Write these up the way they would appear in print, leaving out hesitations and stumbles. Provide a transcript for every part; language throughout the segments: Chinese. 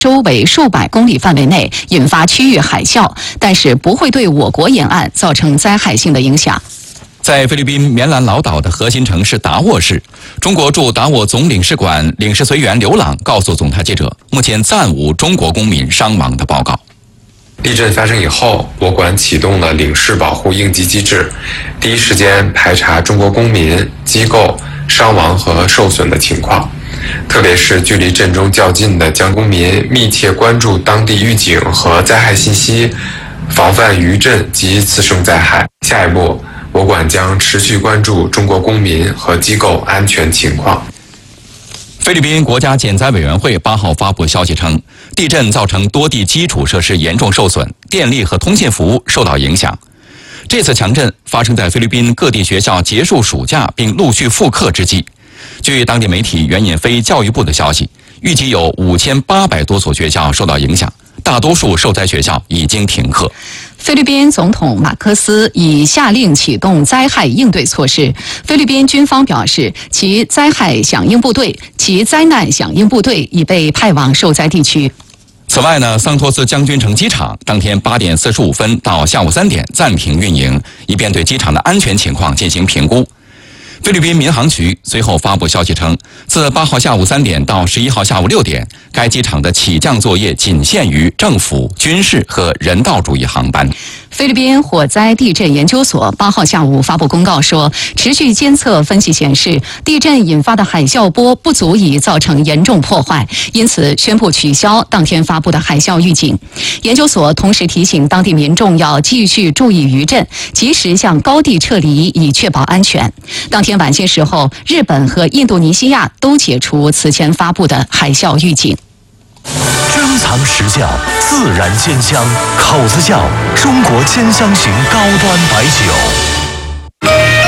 周围数百公里范围内引发区域海啸，但是不会对我国沿岸造成灾害性的影响。 在菲律宾棉兰老岛的核心城市达沃市，中国驻达沃总领事馆领事随员刘朗告诉总台记者，目前暂无中国公民伤亡的报告。 地震发生以后，我馆启动了领事保护应急机制，第一时间排查中国公民、机构伤亡和受损的情况，特别是距离震中较近的将公民密切关注当地预警和灾害信息，防范余震及次生灾害。下一步，我馆将持续关注中国公民和机构安全情况。 菲律宾国家减灾委员会8号发布消息称，地震造成多地基础设施严重受损，电力和通信服务受到影响。这次强震发生在菲律宾各地学校结束暑假并陆续复课之际。据当地媒体援引非教育部的消息，预计有5800多所学校受到影响，大多数受灾学校已经停课。 菲律宾总统马克思已下令启动灾害应对措施。菲律宾军方表示，其灾难响应部队已被派往受灾地区。 此外呢，桑托斯将军城机场当天8点45分到下午3点暂停运营，以便对机场的安全情况进行评估。菲律宾民航局随后发布消息称，自8号下午3点到11号下午6点，该机场的起降作业仅限于政府、军事和人道主义航班。 菲律宾火灾地震研究所8号下午发布公告说，持续监测分析显示，地震引发的海啸波不足以造成严重破坏，因此宣布取消当天发布的海啸预警。研究所同时提醒当地民众要继续注意余震，及时向高地撤离，以确保安全。当天晚些时候，日本和印度尼西亚都解除此前发布的海啸预警。 珍藏实窖，自然鲜香，口子窖，中国兼香型高端白酒。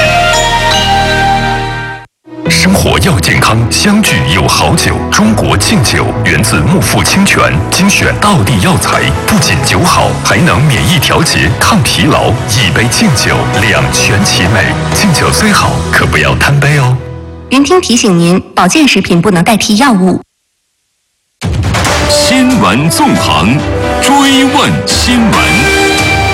生活要健康，相聚有好酒。中国庆酒源自木富清泉，精选道地药材，不仅酒好，还能免疫调节、抗疲劳。一杯敬酒，两全其美。敬酒虽好，可不要贪杯哦。 云听提醒您，保健食品不能代替药物。 新闻纵横，追问新闻。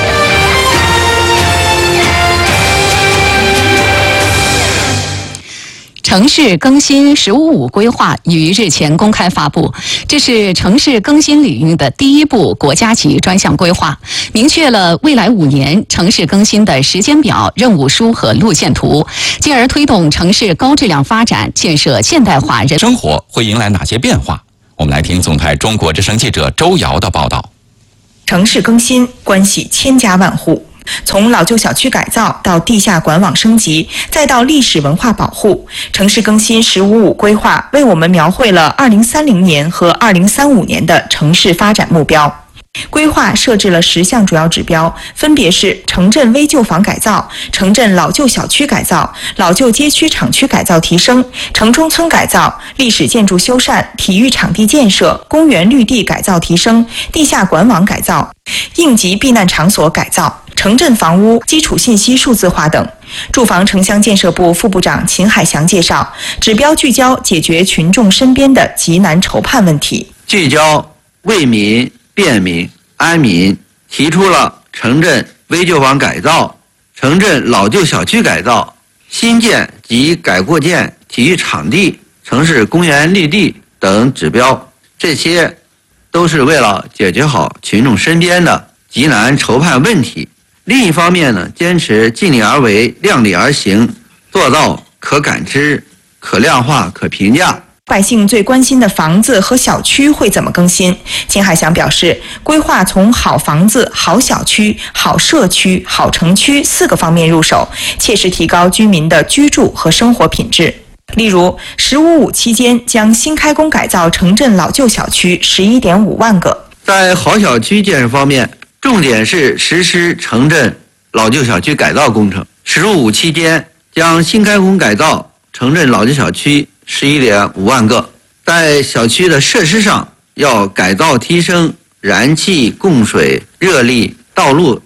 城市更新“十五五”规划于日前公开发布，这是城市更新领域的第一部国家级专项规划，明确了未来5年城市更新的时间表、任务书和路线图，进而推动城市高质量发展，建设现代化人生活会迎来哪些变化？我们来听总台中国之声记者周瑶的报道。 城市更新关系千家万户。从老旧小区改造到地下管网升级，再到历史文化保护，城市更新“十五五”规划为我们描绘了2030年和2035年的城市发展目标。规划设置了10项主要指标，分别是城镇危旧房改造、城镇老旧小区改造、老旧街区厂区改造提升、城中村改造、历史建筑修缮、体育场地建设、公园绿地改造提升、地下管网改造、应急避难场所改造、城镇房屋基础信息数字化等。住房城乡建设部副部长秦海祥介绍，指标聚焦解决群众身边的急难愁盼问题， 聚焦为民便民安民，提出了城镇危旧房改造、城镇老旧小区改造、新建及改扩建体育场地、城市公园绿地等指标，这些都是为了解决好群众身边的急难愁盼问题。另一方面呢，坚持尽力而为、量力而行，做到可感知、可量化、可评价。 百姓最关心的房子和小区会怎么更新？秦海祥表示，规划从好房子、好小区、好社区、好城区4个方面入手，切实提高居民的居住和生活品质。例如，“15·5”期间将新开工改造城镇老旧小区11.5万个。 在好小区建设方面，重点是实施城镇老旧小区改造工程。“15·5”期间将新开工改造城镇老旧小区11.5万个。在小区的设施上，要改造提升燃气、供水、热力、道路